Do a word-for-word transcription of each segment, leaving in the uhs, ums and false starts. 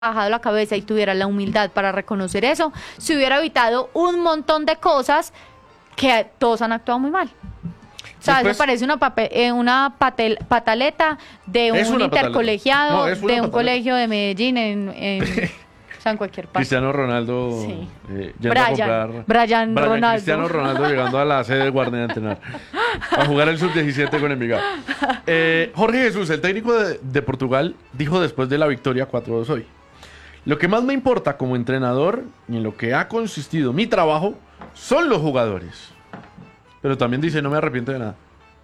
bajado la cabeza y tuviera la humildad para reconocer eso, se hubiera evitado un montón de cosas que todos han actuado muy mal. O sea, Después, eso parece una, pape- eh, una patel- pataleta de Es un una pataleta. intercolegiado, No, es una de un pataleta. colegio de Medellín, en, en, o sea, en cualquier parte. Cristiano Ronaldo Sí. eh, yendo Brian, a comprar. Brian Ronaldo. Cristiano Ronaldo llegando a la sede del Guardia a entrenar. A jugar el sub diecisiete con Envigado. Eh, Jorge Jesús, el técnico de, de Portugal, dijo después de la victoria cuatro dos hoy: lo que más me importa como entrenador y en lo que ha consistido mi trabajo son los jugadores. Pero también dice, no me arrepiento de nada.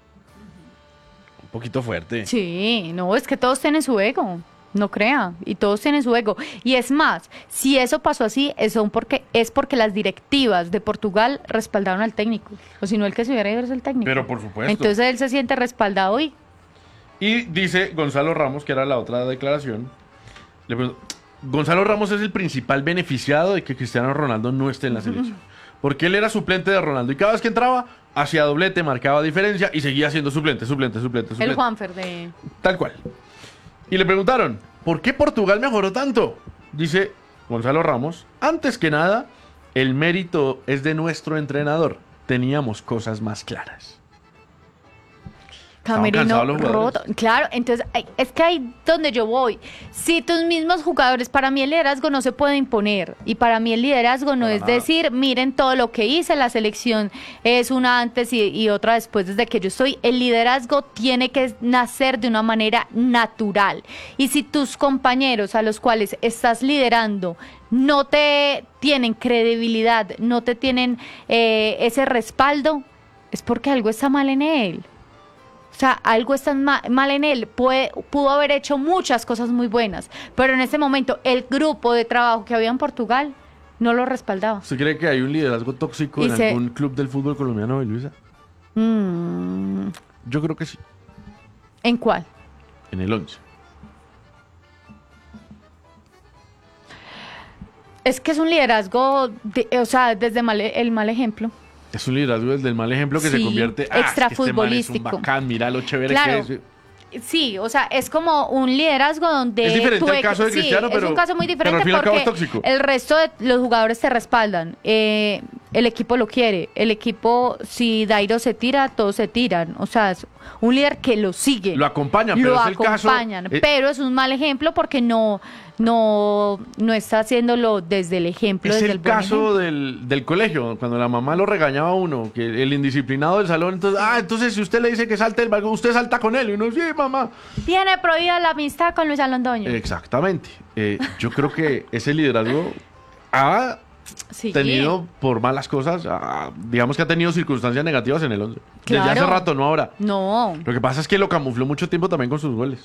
Un poquito fuerte. Sí, no, es que todos tienen su ego, no crea, y todos tienen su ego. Y es más, si eso pasó así, eso porque, es porque las directivas de Portugal respaldaron al técnico, o si no, el que se hubiera ido es el técnico. Pero por supuesto. Entonces él se siente respaldado y Y dice Gonzalo Ramos, que era la otra declaración, le pregunto, Gonzalo Ramos es el principal beneficiado de que Cristiano Ronaldo no esté en la selección. Porque él era suplente de Ronaldo y cada vez que entraba, hacía doblete, marcaba diferencia y seguía siendo suplente, suplente, suplente, suplente. el Juanfer de... Tal cual. Y le preguntaron, ¿por qué Portugal mejoró tanto? Dice Gonzalo Ramos, antes que nada, el mérito es de nuestro entrenador. Teníamos cosas más claras. Estaban Camerino cansados los jugadores. roto. Claro, entonces ay, es que ahí donde yo voy. Si tus mismos jugadores, para mí el liderazgo no se puede imponer. Y para mí el liderazgo no Para es nada. decir, miren todo lo que hice, la selección es una antes y, y otra después desde que yo estoy. El liderazgo tiene que nacer de una manera natural. Y si tus compañeros a los cuales estás liderando no te tienen credibilidad, no te tienen eh, ese respaldo, es porque algo está mal en él. O sea, algo está ma- mal en él. Puede, pudo haber hecho muchas cosas muy buenas, pero en ese momento el grupo de trabajo que había en Portugal no lo respaldaba. ¿Usted cree que hay un liderazgo tóxico Y en se- algún club del fútbol colombiano, Luisa? Mm, Yo creo que sí, ¿en cuál? en el once. Es que es un liderazgo, de- o sea, desde mal- el mal ejemplo. Es un liderazgo desde el mal ejemplo que Sí, se convierte... extra es que este man es un futbolístico. bacán, mira lo chévere Claro. que es. Sí, o sea, es como un liderazgo donde... Es diferente tú al ex- caso de sí, Cristiano, pero- es un caso muy pero diferente al fin y al cabo porque es tóxico. el resto de los jugadores te respaldan. Eh, el equipo lo quiere. El equipo, si Dairo se tira, todos se tiran. O sea, es un líder que lo sigue. Lo acompaña, pero lo es el caso... acompañan, eh, pero es un mal ejemplo porque no, no, no está haciéndolo desde el ejemplo, Es desde el el buen caso ejemplo. del, del colegio, cuando la mamá lo regañaba a uno, que el indisciplinado del salón, entonces, ah, entonces si usted le dice que salte el balcón, usted salta con él, y uno, sí, mamá. Tiene prohibida la amistad con Luis Alondoño. Exactamente. Eh, yo creo que ese liderazgo ha Sí. tenido, por malas cosas, ah, digamos que ha tenido circunstancias negativas en el once. Desde Claro. hace rato, no ahora. No. Lo que pasa es que lo camufló mucho tiempo también con sus goles.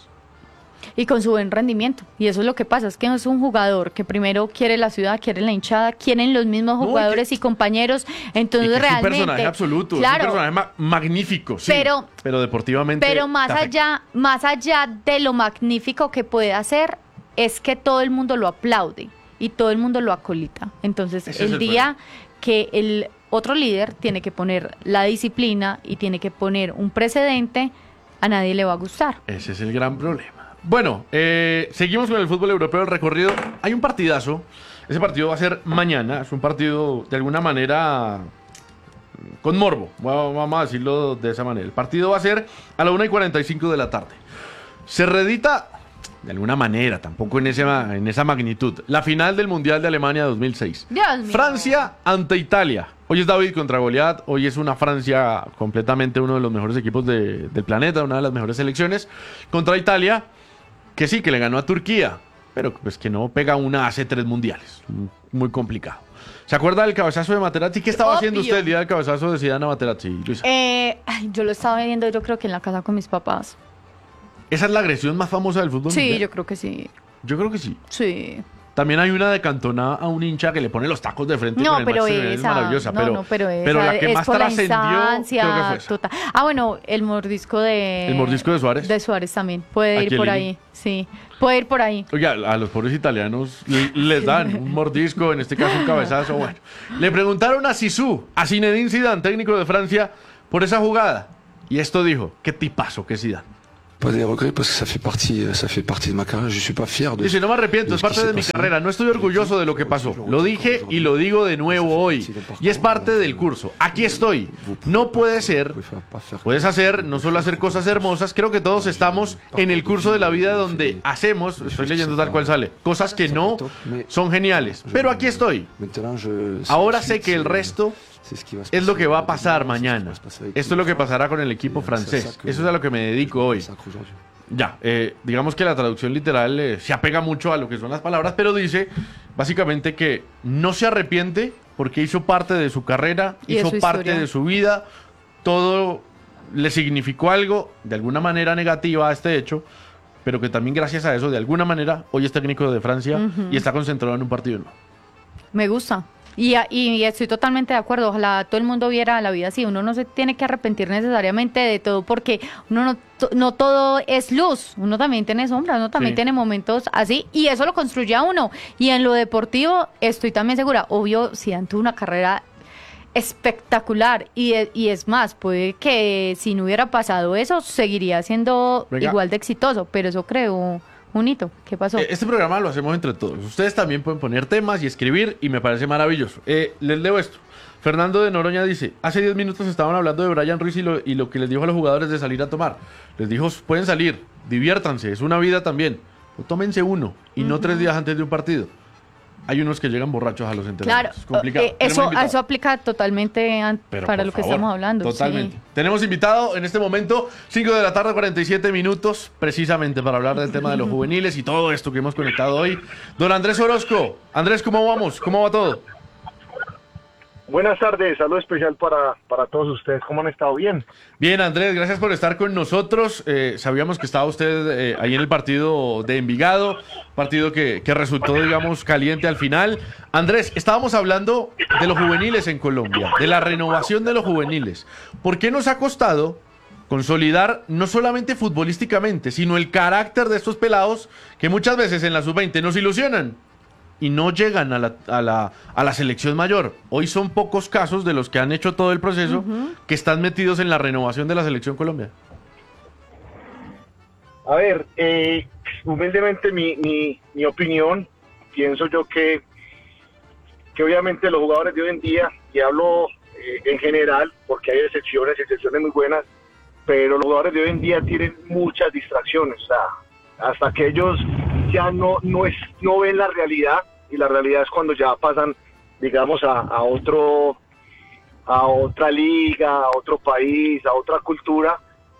Y con su buen rendimiento. Y eso es lo que pasa, es que no es un jugador que primero quiere la ciudad, quiere la hinchada, quieren los mismos No, y jugadores que- y compañeros. Entonces Y que es un realmente... personaje absoluto, Claro, es un personaje ma- magnífico, sí, Pero- pero deportivamente... pero más te afecta. allá, más allá de lo magnífico que puede hacer, es que todo el mundo lo aplaude y todo el mundo lo acolita. Entonces, Ese es el el día que el otro líder tiene que poner la disciplina y tiene que poner un precedente, a nadie le va a gustar. Ese es el gran problema. Bueno, eh, seguimos con el fútbol europeo, el recorrido. Hay un partidazo. Ese partido va a ser mañana. Es un partido de alguna manera con morbo. Bueno, vamos a decirlo de esa manera. El partido va a ser a la una y cuarenta y cinco de la tarde. Se reedita de alguna manera, tampoco en, ese, ma- en esa magnitud, la final del Mundial de Alemania dos mil seis. Dios mío. Francia ante Italia. Hoy es David contra Goliat. Hoy es una Francia completamente uno de los mejores equipos de- del planeta, una de las mejores selecciones. Contra Italia, que sí, que le ganó a Turquía, pero pues que no pega una hace tres mundiales. Muy complicado. ¿Se acuerda del cabezazo de Materazzi? ¿Qué estaba Obvio. haciendo usted el día del cabezazo de Zidane a Materazzi, Luisa? Eh, ay, yo lo estaba viendo, yo creo que en la casa con mis papás. ¿Esa es la agresión más famosa del fútbol Sí, mundial? yo creo que sí. Yo creo que sí. Sí. También hay una de Cantona a un hincha que le pone los tacos de frente No, con el pero máximo nivel, es esa, maravillosa. no, pero, no, pero esa pero la que es más por la trascendió, instancia creo que fue esa. total. Ah, bueno, el mordisco de... El mordisco de Suárez. De Suárez también, puede ¿A ir quién por le- ahí, sí, puede ir por ahí. Oiga, a los pobres italianos le- les dan un mordisco, en este caso un cabezazo. Bueno, le preguntaron a Zizou, a Zinedine Zidane, técnico de Francia, por esa jugada. Y esto dijo, qué tipazo que es Zidane. Pas des regrets parce que ça fait partie, ça fait partie de ma carrera. Je suis pas fier de. Dice, no me arrepiento, es parte de mi carrera. No estoy orgulloso de lo que pasó. Lo dije y lo digo de nuevo hoy. Y es parte del curso. Aquí estoy. No puede ser. Puedes hacer, no solo hacer cosas hermosas. Creo que todos estamos en el curso de la vida donde hacemos, estoy leyendo tal cual sale, cosas que no son geniales. Pero aquí estoy. Ahora sé que el resto es lo que va a pasar mañana. Esto es lo que pasará con el equipo francés. Eso es a lo que me dedico hoy. Ya, eh, digamos que la traducción literal eh, se apega mucho a lo que son las palabras, pero dice básicamente que no se arrepiente porque hizo parte de su carrera, Y de hizo su parte historia. de su vida, todo le significó algo de alguna manera negativa a este hecho, pero que también gracias a eso, de alguna manera, hoy es técnico de Francia Ujú. y está concentrado en un partido nuevo. Me gusta. Y, a- y estoy totalmente de acuerdo. Ojalá todo el mundo viera la vida así. Uno no se tiene que arrepentir necesariamente de todo porque uno no, to- no todo es luz. Uno también tiene sombras, uno también Sí. tiene momentos así y eso lo construye a uno. Y en lo deportivo estoy también segura. Obvio, Zidane tuvo una carrera espectacular y, e- y es más, puede que si no hubiera pasado eso seguiría siendo Venga. igual de exitoso, pero eso creó un hito. ¿Qué pasó? Eh, Este programa lo hacemos entre todos. Ustedes también pueden poner temas y escribir y me parece maravilloso. Eh, les leo esto. Fernando de Noroña dice, hace diez minutos estaban hablando de Brian Ruiz y lo, y lo que les dijo a los jugadores de salir a tomar. Les dijo, pueden salir, diviértanse, es una vida también. O tómense uno y no tres días antes de un partido. Hay unos que llegan borrachos a los Claro, entrenamientos. Es complicado. eh, Tenemos eso, invitado. eso aplica totalmente an- Pero, para por lo que favor, estamos hablando. Totalmente. sí. Tenemos invitado en este momento, cinco de la tarde, cuarenta y siete minutos, precisamente para hablar del tema de los juveniles y todo esto que hemos conectado hoy. Don Andrés Orozco. Andrés, ¿cómo vamos? ¿Cómo va todo? Buenas tardes, saludo especial para, para todos ustedes. ¿Cómo han estado? Bien. Bien, Andrés, gracias por estar con nosotros. Eh, sabíamos que estaba usted eh, ahí en el partido de Envigado, partido que, que resultó, digamos, caliente al final. Andrés, estábamos hablando de los juveniles en Colombia, de la renovación de los juveniles. ¿Por qué nos ha costado consolidar no solamente futbolísticamente, sino el carácter de estos pelados que muchas veces en la sub veinte nos ilusionan y no llegan a la, a la, a la selección mayor? Hoy son pocos casos de los que han hecho todo el proceso que están metidos en la renovación de la selección Colombia. A ver, eh, humildemente mi, mi, mi opinión, pienso yo que, que obviamente los jugadores de hoy en día, y hablo eh, en general, porque hay excepciones, excepciones muy buenas, pero los jugadores de hoy en día tienen muchas distracciones, o sea, hasta que ellos ya no, no, es, no ven la realidad, y la realidad es cuando ya pasan, digamos, a, a otro, a otra liga, a otro país, a otra cultura.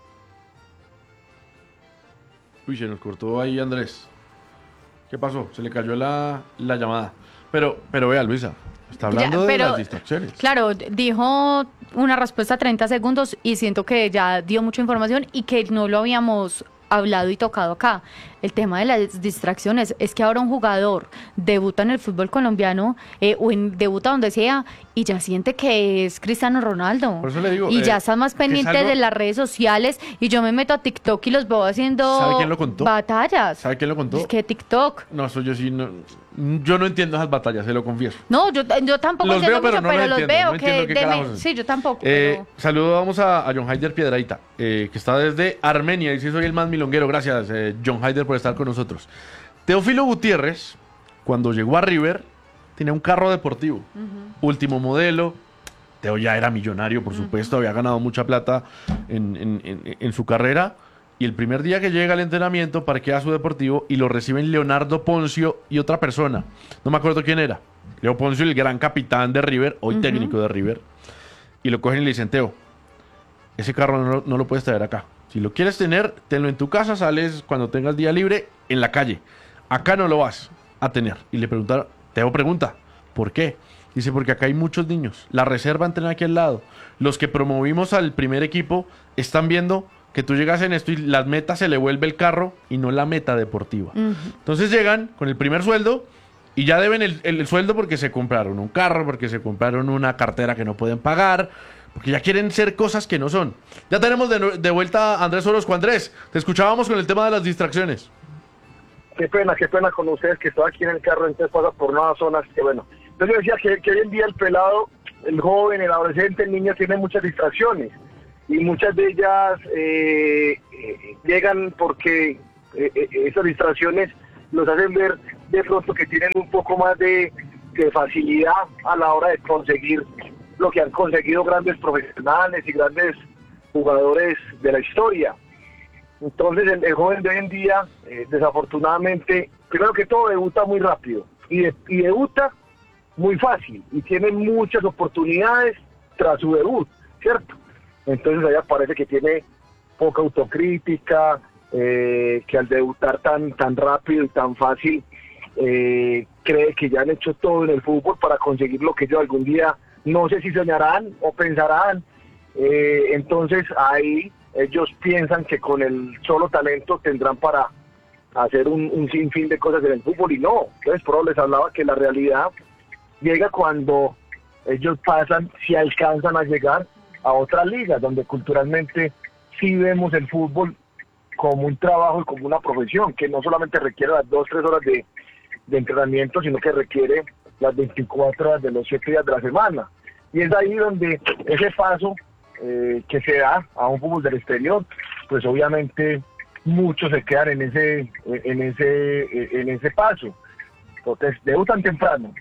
Uy, se nos cortó ahí Andrés. ¿Qué pasó? Se le cayó la, la llamada. Pero, pero vea, Luisa, está hablando Ya, de pero, las distracciones. Claro, dijo una respuesta a treinta segundos y siento que ya dio mucha información y que no lo habíamos hablado y tocado acá. El tema de las distracciones es que ahora un jugador debuta en el fútbol colombiano eh, o en, debuta donde sea y ya siente que es Cristiano Ronaldo. Por eso le digo, y eh, ya está más que es pendiente algo- de las redes sociales y yo me meto a TikTok y los veo haciendo ¿Sabe quién lo contó? batallas. ¿Sabe quién lo contó? Es que TikTok. No, eso yo sí no. Yo no entiendo esas batallas, se lo confieso. No, yo, yo tampoco Los entiendo veo, pero mucho, no pero lo los entiendo, veo no que entiendo qué deme- carajos es. sí, yo tampoco. Eh, pero- saludamos a, a John Haider Piedrahita, eh, que está desde Armenia. Dice, soy el más milonguero. Gracias, eh, John Haider, por estar con nosotros. Teófilo Gutiérrez, cuando llegó a River, tenía un carro deportivo. Último modelo. Teo ya era millonario, por supuesto. Había ganado mucha plata en, en- en- en su carrera. Y el primer día que llega al entrenamiento, parquea su deportivo y lo reciben Leonardo Poncio y otra persona. No me acuerdo quién era. Leo Poncio, el gran capitán de River, hoy técnico de River. Y lo cogen y le dicen, Teo, ese carro no, no lo puedes traer acá. Si lo quieres tener, tenlo en tu casa, sales cuando tengas día libre en la calle. Acá no lo vas a tener. Y le preguntaron, Teo pregunta, ¿por qué? Dice, porque acá hay muchos niños. La reserva entrena aquí al lado. Los que promovimos al primer equipo están viendo que tú llegas en esto y las metas se le vuelve el carro y no la meta deportiva. Ujú. Entonces llegan con el primer sueldo y ya deben el, el- el sueldo porque se compraron un carro, porque se compraron una cartera que no pueden pagar, porque ya quieren ser cosas que no son. Ya tenemos de, nue- de vuelta a Andrés Orozco. Andrés, te escuchábamos con el tema de las distracciones. Qué pena, qué pena con ustedes que estoy aquí en el carro, entonces pasa por unas zonas que bueno. Entonces yo decía que, que hoy en día el pelado, el joven, el adolescente, el niño tiene muchas distracciones. y muchas de ellas eh, eh, llegan porque eh, eh, esas distracciones nos hacen ver de pronto que tienen un poco más de, de facilidad a la hora de conseguir lo que han conseguido grandes profesionales y grandes jugadores de la historia. Entonces el, el joven de hoy en día, eh, desafortunadamente, primero que todo debuta muy rápido y, de, y debuta muy fácil y tiene muchas oportunidades tras su debut, ¿cierto? Entonces allá parece que tiene poca autocrítica, eh, que al debutar tan, tan rápido y tan fácil, eh, cree que ya han hecho todo en el fútbol para conseguir lo que ellos algún día, no sé si soñarán o pensarán. Eh, entonces ahí ellos piensan que con el solo talento tendrán para hacer un, un sinfín de cosas en el fútbol, y no. Entonces por eso les hablaba que la realidad llega cuando ellos pasan, si alcanzan a llegar a otras ligas, donde culturalmente sí vemos el fútbol como un trabajo y como una profesión, que no solamente requiere las dos, tres horas de, de entrenamiento, sino que requiere las veinticuatro horas de los siete días de la semana. Y es ahí donde ese paso eh, que se da a un fútbol del exterior, pues obviamente muchos se quedan en ese, en ese, en ese paso. Entonces debutan temprano.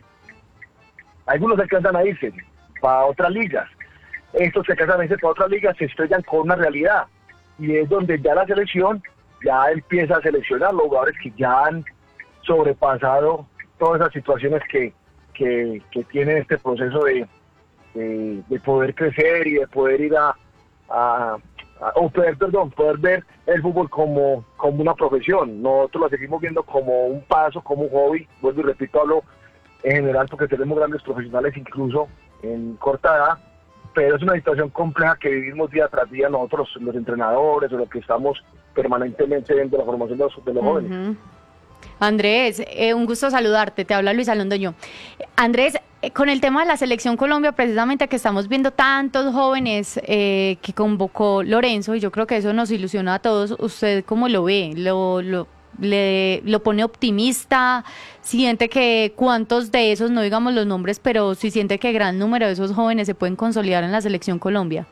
Algunos alcanzan a irse para otras ligas. Estos que alcanzan a irse para otras ligas se estrellan con una realidad. Y es donde ya la selección ya empieza a seleccionar los jugadores que ya han sobrepasado todas esas situaciones que, que, que tiene este proceso de, de, de poder crecer y de poder ir a, a, a o poder, perdón, poder ver el fútbol como, como una profesión. Nosotros lo seguimos viendo como un paso, como un hobby. Vuelvo y repito, hablo en general porque tenemos grandes profesionales incluso en corta edad, pero es una situación compleja que vivimos día tras día nosotros, los entrenadores, o los que estamos permanentemente viendo la formación de los, de los uh-huh. jóvenes. Andrés, eh, un gusto saludarte, te habla Luisa Londoño. Andrés, eh, con el tema de la Selección Colombia, precisamente que estamos viendo tantos jóvenes eh, que convocó Lorenzo, y yo creo que eso nos ilusiona a todos. ¿Usted cómo lo ve? ¿Lo, lo, le, lo pone optimista? ¿Siente que cuántos de esos, no digamos los nombres, pero sí siente que gran número de esos jóvenes se pueden consolidar en la Selección Colombia?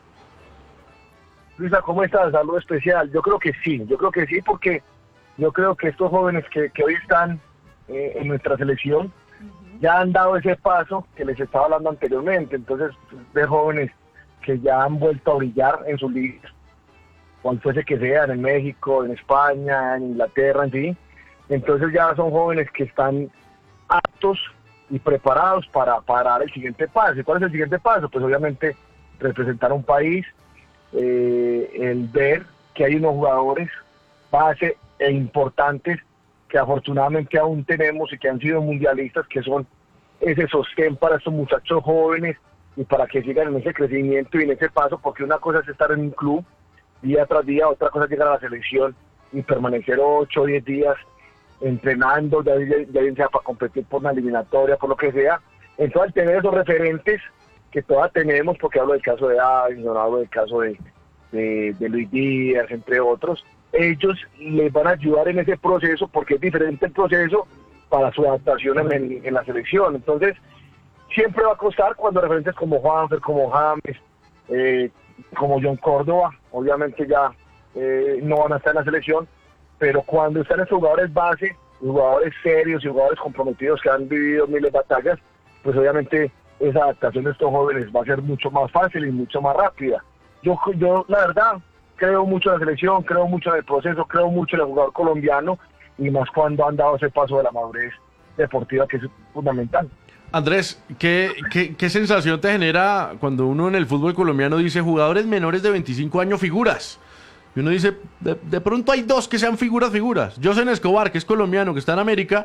Luisa, ¿cómo estás? Saludo especial. Yo creo que sí, yo creo que sí, porque yo creo que estos jóvenes que, que hoy están eh, en nuestra selección uh-huh. ya han dado ese paso que les estaba hablando anteriormente. Entonces, de jóvenes que ya han vuelto a brillar en sus ligas, cual fuese que sean, en México, en España, en Inglaterra, en sí. Entonces ya son jóvenes que están aptos y preparados para, para dar el siguiente paso. ¿Y cuál es el siguiente paso? Pues obviamente representar a un país, eh, el ver que hay unos jugadores base e importantes que afortunadamente aún tenemos y que han sido mundialistas, que son ese sostén para estos muchachos jóvenes y para que sigan en ese crecimiento y en ese paso, porque una cosa es estar en un club día tras día, otra cosa es llegar a la selección y permanecer ocho o diez días entrenando, ya, ya, ya bien sea para competir por una eliminatoria, por lo que sea. Entonces, al tener esos referentes que todas tenemos, porque hablo del caso de Davinson, hablo del caso de, de, de Luis Díaz, entre otros, ellos les van a ayudar en ese proceso, porque es diferente el proceso para su adaptación en, en la selección. Entonces, siempre va a costar cuando referentes como Juanfer, como James, eh, como John Córdoba, obviamente ya eh, no van a estar en la selección, pero cuando están estos jugadores base, jugadores serios y jugadores comprometidos que han vivido miles de batallas, pues obviamente esa adaptación de estos jóvenes va a ser mucho más fácil y mucho más rápida. Yo, yo la verdad, creo mucho en la selección, creo mucho en el proceso, creo mucho en el jugador colombiano, y más cuando han dado ese paso de la madurez deportiva, que es fundamental. Andrés, ¿qué, qué, ¿qué sensación te genera cuando uno en el fútbol colombiano dice jugadores menores de veinticinco años figuras? Y uno dice, de, de pronto hay dos que sean figuras, figuras. José Escobar, que es colombiano, que está en América,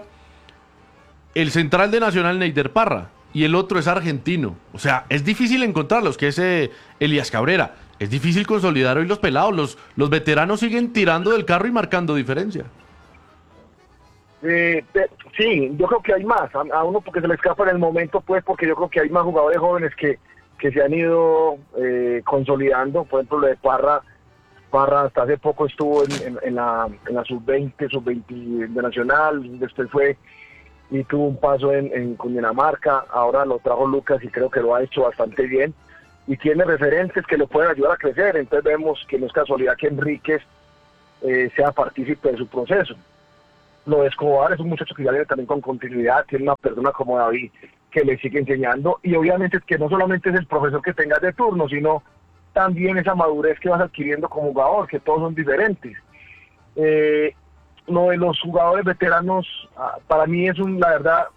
el central de Nacional, Neider Parra, y el otro es argentino. O sea, es difícil encontrarlos, que es eh, Elías Cabrera. Es difícil consolidar hoy los pelados. Los, los veteranos siguen tirando del carro y marcando diferencia. Eh, sí, yo creo que hay más, a, a uno porque se le escapa en el momento, pues porque yo creo que hay más jugadores jóvenes que, que se han ido eh, consolidando. Por ejemplo, lo de Parra, Parra hasta hace poco estuvo en, en, en la, en la sub veinte, sub veinte de Nacional, después fue y tuvo un paso en, en Cundinamarca, ahora lo trajo Lucas y creo que lo ha hecho bastante bien. y tiene referentes que lo pueden ayudar a crecer. Entonces vemos que no es casualidad que Enríquez eh, sea partícipe de su proceso. Lo de Escobar es un muchacho que ya viene también con continuidad, tiene una persona como David que le sigue enseñando, y obviamente es que no solamente es el profesor que tengas de turno, sino también esa madurez que vas adquiriendo como jugador, que todos son diferentes. Eh, lo de los jugadores veteranos, ah, para mí es un, la verdad,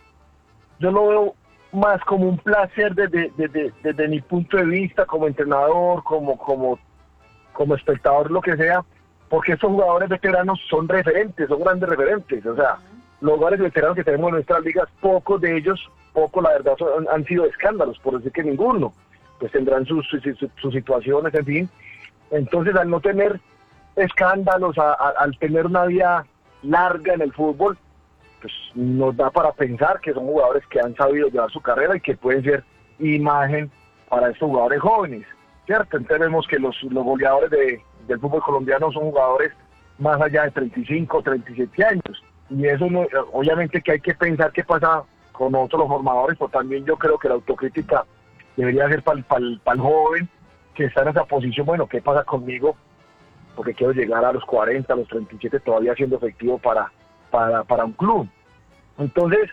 yo lo veo más como un placer desde, desde, desde mi punto de vista, como entrenador, como, como, como espectador, lo que sea, porque estos jugadores veteranos son referentes, son grandes referentes. O sea, los jugadores veteranos que tenemos en nuestras ligas, pocos de ellos, pocos la verdad son, han sido escándalos, por decir que ninguno, pues tendrán sus, sus, sus situaciones, en fin. Entonces, al no tener escándalos, a, a, al tener una vida larga en el fútbol, pues nos da para pensar que son jugadores que han sabido llevar su carrera y que pueden ser imagen para estos jugadores jóvenes, ¿cierto? Entonces vemos que los, los goleadores de, del fútbol colombiano son jugadores más allá de treinta y cinco, treinta y siete años, y eso no, obviamente que hay que pensar qué pasa con otros los formadores, pero también yo creo que la autocrítica debería ser para el joven que está en esa posición. Bueno, ¿qué pasa conmigo? Porque quiero llegar a los cuarenta, a los treinta y siete todavía siendo efectivo para, para, para un club. Entonces,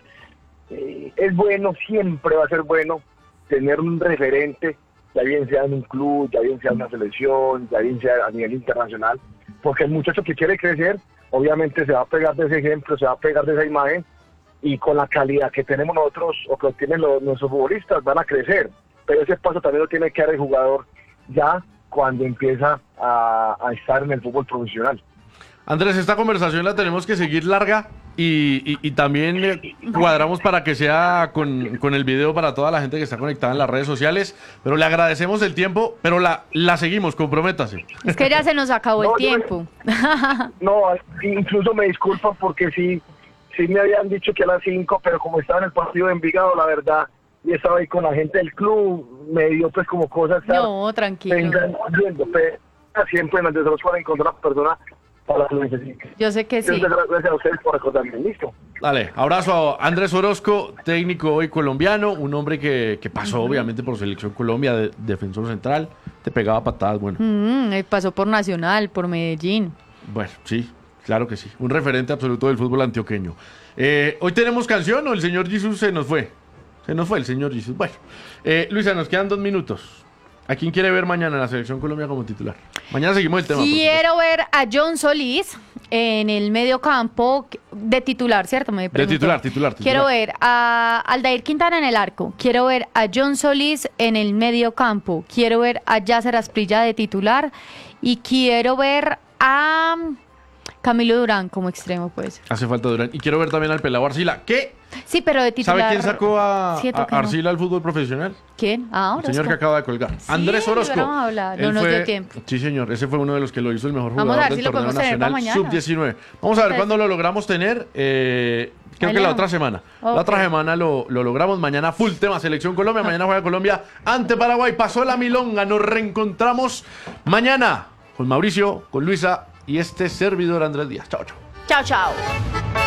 eh, es bueno, siempre va a ser bueno tener un referente, ya bien sea en un club, ya bien sea en una selección, ya bien sea a nivel internacional, porque el muchacho que quiere crecer, obviamente se va a pegar de ese ejemplo, se va a pegar de esa imagen, y con la calidad que tenemos nosotros, o que tienen los, nuestros futbolistas, van a crecer. Pero ese paso también lo tiene que dar el jugador ya cuando empieza a, a estar en el fútbol profesional. Andrés, esta conversación la tenemos que seguir larga y, y, y también eh, cuadramos para que sea con, con el video para toda la gente que está conectada en las redes sociales, pero le agradecemos el tiempo, pero la, la seguimos, comprométase. Es que ya se nos acabó No, el tiempo. No, incluso me disculpan porque sí, sí me habían dicho que a las cinco, pero como estaba en el partido de Envigado, la verdad, y estaba ahí con la gente del club, me dio pues como cosas. No, tranquilo. Vengan viendo, pero siempre en el desarrollo para encontrar una persona para la que lo necesite. Yo sé que sí. Gracias a ustedes por recordarme. Listo. Dale, abrazo a Andrés Orozco, técnico hoy colombiano, un hombre que, que pasó uh-huh. obviamente por Selección Colombia, de, defensor central, te pegaba patadas, bueno. Uh-huh. Pasó por Nacional, por Medellín. Bueno, sí, claro que sí, un referente absoluto del fútbol antioqueño. Eh, ¿Hoy tenemos canción o el señor Jesús se nos fue? Se nos fue el señor Jesús. Bueno, eh, Luisa, nos quedan dos minutos. ¿A quién quiere ver mañana en la Selección Colombia como titular? Mañana seguimos el tema. Quiero ver a John Solís en el medio campo de titular, ¿cierto? Me de titular, titular, titular. Quiero ver a Aldair Quintana en el arco. Quiero ver a John Solís en el medio campo. Quiero ver a Yasser Asprilla de titular. Y quiero ver a Camilo Durán como extremo, pues. Hace falta Durán. Y quiero ver también al pelado Arcila. ¿Qué? Sí, pero de titular. ¿Sabe quién sacó a, Siento a que no. Arcila al fútbol profesional? ¿Quién? Ah, El señor que acaba de colgar. Sí, Andrés Orozco. vamos a hablar. No Él nos fue- dio tiempo. Sí, señor. Ese fue uno de los que lo hizo el mejor Vamos jugador a ver del si lo torneo podemos tener para nacional mañana. sub diecinueve. Vamos a ver Pues- cuándo lo logramos tener. Eh, creo Ahí que le la damos. otra semana. La Ok. otra semana lo, lo logramos. Mañana full tema Selección Colombia. Mañana juega Colombia ante Paraguay. Pasó la milonga. Nos reencontramos mañana con Mauricio, con Luisa y este servidor Andrés Díaz. Chao, chao. Chao, chao.